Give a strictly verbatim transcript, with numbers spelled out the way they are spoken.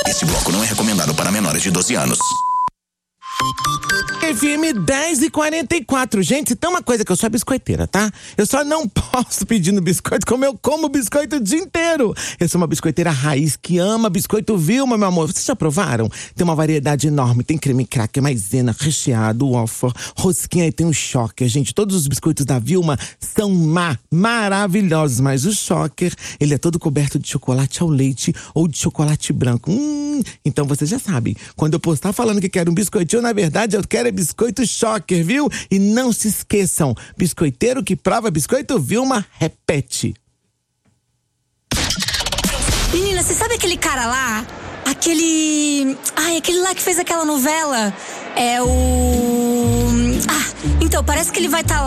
Este bloco não é recomendado para menores de doze anos. F M dez e quarenta e quatro. Gente, tem uma coisa que eu sou biscoiteira, tá? Eu só não posso pedir no biscoito como eu como biscoito o dia inteiro. Eu sou uma biscoiteira raiz que ama biscoito Vilma, meu amor. Vocês já provaram? Tem uma variedade enorme. Tem creme cracker, maisena, recheado, waffle, rosquinha e tem um choker. Gente, todos os biscoitos da Vilma são ma maravilhosos. Mas o choker, ele é todo coberto de chocolate ao leite ou de chocolate branco. Hum, então você já sabe. Quando eu postar falando que quero um biscoitinho, na verdade eu quero é biscoito choker, viu? E não se esqueçam, biscoiteiro que prova biscoito Vilma, repete. Menina, você sabe aquele cara lá? Aquele... Ai, aquele lá que fez aquela novela? É o... Ah, então, parece que ele vai estar tá